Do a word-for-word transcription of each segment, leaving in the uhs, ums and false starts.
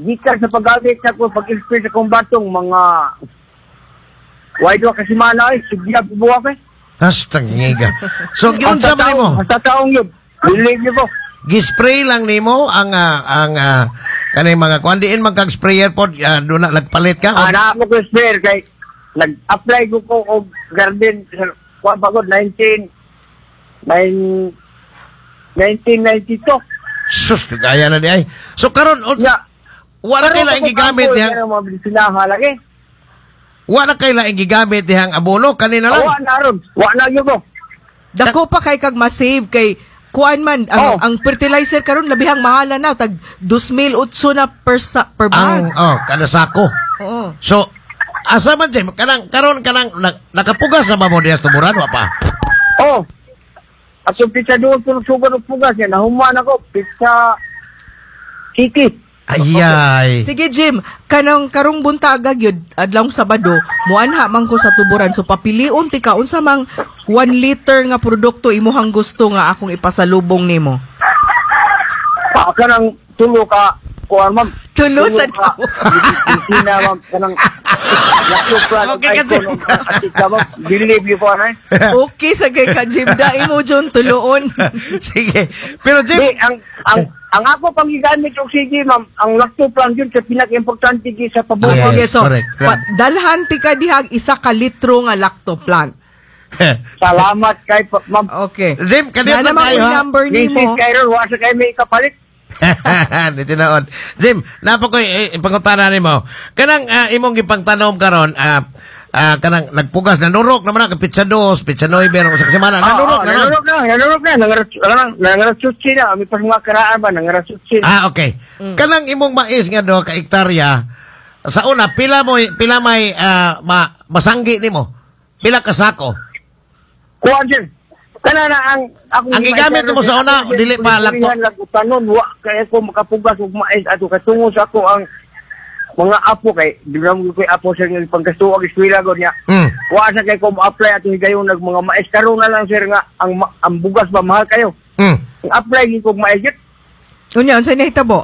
gikan sa paggamit sa ko pag-inspire sa kong batong mga wide wa kasi mana ay sigya buwa kay. Hastang ngiga. So giunsa man nimo? Sa taong yun. Believe niyo ko. Gispray lang nimo ang uh, ang uh, kanay mga kuan diin magkag-sprayer pod uh, do na nagpalit ka? Ana mo ko sprayer kay nag-apply ko ko og garden sa kuan bagod nineteen ninety-two. Sus, kaya na di ay. So karon yeah. Wala kay laing gigamit dihang lagi. Wala kay laing gigamit dihang abono kanina lang. Wa na ron. Wa na gyud ko. Dako pa kay kag ma-save kay kuan man ang, oh. ang fertilizer karon labihang mahala na tag two thousand eight na per sa, per bag. Ang oh kada sako. Oo. So asa man jay kanang karon kanang nakapugas sa mo dias tuburan wa pa. Oh. At yung pizza doon kung sugar ng pugas niya nahuman ako pizza Kiki. Ayay. Sige Jim, kanang karong buntaga gyud adlawng Sabado, muanha man ko sa tuburan so papiliun ti ka unsa mang one liter nga produkto imuhang gusto nga akong ipasalubong nimo. Pa kanang tulo ka kuan ma'am. Tulo sa daw. Sina ma'am kanang okay ka Jim. Believe you po na. Okay sa kay ka Jim da imo jon tuloon. Sige. Pero Jim, Di, ang ang ang ako pang gigamit og sige ma'am, ang lactoplan yun sa pinaka-importante gi sa pabuhay. Ah, sige, so correct. pa, dalhan ti ka dihag isa ka litro nga lactoplan. Salamat kay pa- ma'am. Okay. Jim, kanina Na naman tayo, yung ha? number Nisit nimo. kay ron, wa sa kay may kapalit. Dito naon. Jim, napa ko eh, ipangutana nimo. Kanang uh, imong gipangtanom karon ah uh, kanang nagpugas na nurok naman ka pizza dos, pizza nueve ro sa semana. Nanurok na. Nanurok na, nanurok na, nangarap nangarap sutsi na, ami pas mga karaan ba nangarap sutsi. Ah, okay. Mm. Kanang imong mais nga do ka hektarya sa una pila mo pila may uh, ma, masanggi nimo? Pila ka sako? Kuan din. Kana na ang ako ang gigamit mo sa una dili pa lakto. Tanon wa kay ako makapugas og mais ato katungo sa ako ang mga apo kay di na mo koy apo sa ng paggasto og eskwela gud niya. Mm. Wa sa kay ko mo-apply ato higayon nag mga mais karon na lang sir nga ang ang bugas ba mahal kayo. Mm. Ang apply gi ko mais git. Unya unsa nahitabo?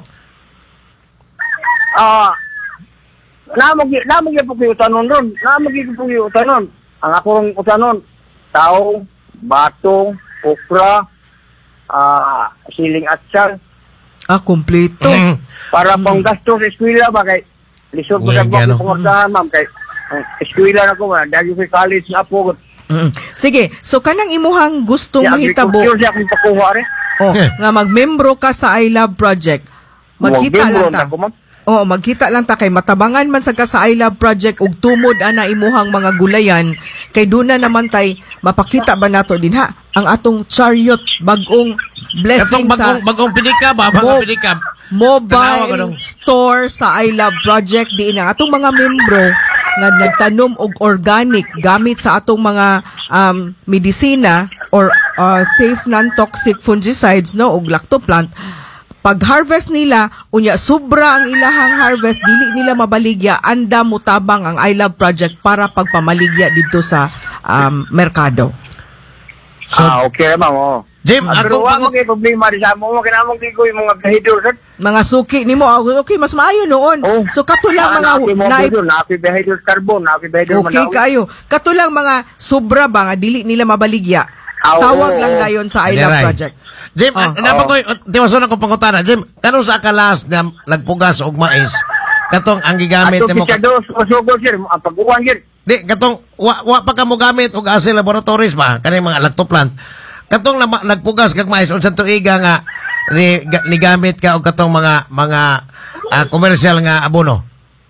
Ah namo gi namo gi po ko tanon ron. Namo gi po ko tanon. Ang akong utanon tao, bato, okra, ah siling atsal. Ah, kompleto. Mm. Para pang gasto sa eskwela ba kay lisod ko sa Yan, yan, mga pangasahan ma'am kay ang eskwela na ko ba dahil sa college na po. Mm. Sige, so kanang imuhang gustong mahitabo. Agriculture siya akong pakuha rin. Oh, nga magmembro ka sa I Love Project. Magkita lang ta. Oh, magkita lang ta kay matabangan man sa ka sa I Love Project ug tumod ana imuhang mga gulayan kay duna naman tay mapakita ba nato din ha ang atong chariot bagong blessing Katong bagong sa bagong pinikab, ba mga Mo- pinikab. mobile Tanawa ko store sa I Love Project diin ang atong mga membro nga nagtanom og organic gamit sa atong mga um, medisina or uh, safe non-toxic fungicides no og lactoplant. Pag-harvest nila, unya sobra ang ilahang harvest, dili nila mabaligya, anda mutabang ang I Love Project para pagpamaligya dito sa um, merkado. So, Ah, okay ma'am. Oh. Jim, Ah, akong pero wa mo pangut- kay problema di sa mo kinamong di ko yung mga behedor sir. Mga suki nimo, ah, okay, mas maayo noon. Oh. So katulang mga na na, na behedor carbon, na behedor okay kayo. Katulang mga sobra ba nga dili nila mabaligya. Ah, Tawag oo. lang dayon sa I Love Adiray. Project. Jim, Oh. oh. napa ko tiwason ako pangutana. Jim, kanong sa kalas na nagpugas og mais? Katong ang gigamit Ato nimo. pizza dos o sugo sir, ang pag-uwan sir. Di katong wa, wa pa ka mo gamit og asa laboratories ba kanang mga lactoplant. Katong na, nagpugas kag mais unsa tuiga nga ni, ga, ni gamit ka og katong mga mga uh, commercial nga abono.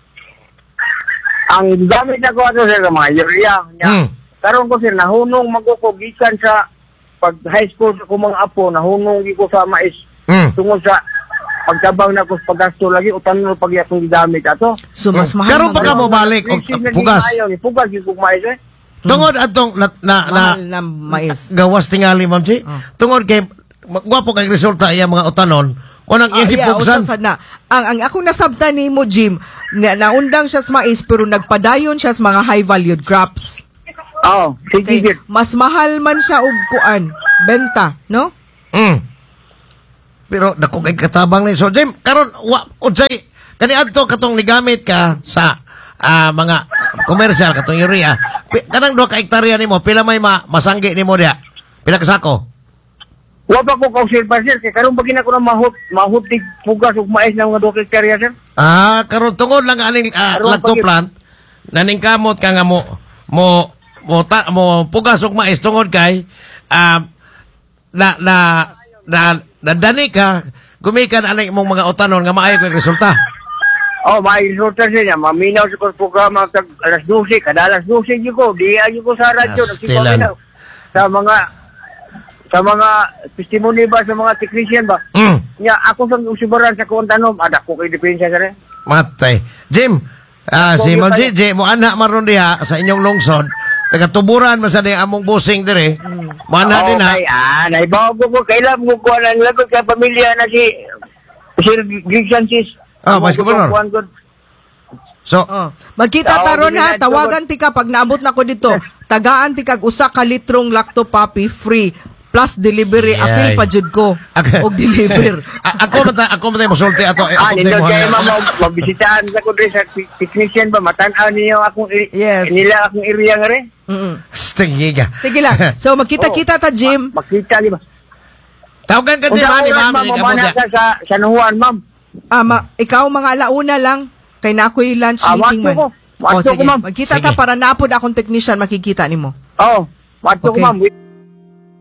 Ang gamit na ko ato sir mga urea nya. Hmm. Karon ko sir nahunong magkukugikan sa pag high school sa kumang apo nahunong gi ko sa mais Mm. tungod sa pagtabang na ko sa paggasto lagi utan no pag akong gigamit ato. So mas mahal. Karon pa man- ka mo balik og Prinsip na pugas. di maayo, ni pugas gi ko mais eh. Tungod atong na na, na mahal na mais. gawas tingali ma'am Chi. Oh. Tungod kay gwapo kay resulta iya mga utanon. Unang Ah, iya yeah, pugsan. usasad na. Ang, ang akong nasabtan ni mo, Jim, na, naundang siya sa mais pero nagpadayon siya sa mga high-valued crops. Oh, sige Okay. sir. Mas mahal man siya og kuan, benta, no? Mm. Pero dako kay katabang ni so Jim karon wa unsay kani adto katong nigamit ka sa ah, mga commercial katong urea. Pi- Kanang duha ka hektarya nimo, pila may ma masanggi nimo diha? Pila ka sako? Wa pa ko kausilba, sir. Kaya karon pag ko na mahut, mahutig pugas ug mais na mga duha hektarya, sir. Ah, karon tungod lang aning ah, Karon lacto pag- plant naningkamot ka nga mo mo mo, ta, mo pugas og mais tungod kay ah, na na na nadani ka gumikan aning imong mga utanon nga maayo kay resulta. Oh, may resulta siya. Maminaw sa kong programa tag alas dose, kada alas dose yun ko. Di ayun ko sa radyo. Pastilan. Nagsipaminaw. Sa mga sa mga testimony ba, sa mga technician ba. Mm. Nya, ako sa usibaran sa kong tanom, ada ko kay depensa sir. Matay. Jim, ah, si Pogi Ma'am kayo. Gigi, mo anak maron diha sa inyong lungsod. Taga-tuburan man sa di among busing dire. Mo anak din ha. Okay, ah, naibaw ko ko. Kailan mo ko ang lagot sa pamilya na si Sir Greg Sanchez. Ah, Ako Vice ko Governor. kuwan ko. So, Oh. Magkita Tawagin taron ha, nila, tawagan ti ka pag naabot na ko dito. Tagaan ti kag usa ka litrong lacto papi free plus delivery. Yay. Apil pa jud ko Ak- og deliver. A- ako mata ako mata mosulti ato. eh, Ah, ako nindot tayo kayo mo- ma'am, mabisitaan sa ko rin sa t- technician ba, matanaw niyo akong, i- Yes. nila akong area nga rin. Mm-mm. Stingiga. Sige lang. So magkita-kita ta Jim. Makita, di ba? Tawagan ka Kung Jim sa ha ni oras, ma'am ma'am, ni mamana Kamuga. ka sa San Juan, ma'am. Ah, ma- ikaw mga alauna lang kay na ako'y lunch Ah, meeting watso man. ko. Watso Oh, ko, sige. ma'am. Magkita Sige. ta para napod akong technician makikita nimo. Oh, matso ko, Okay. ma'am.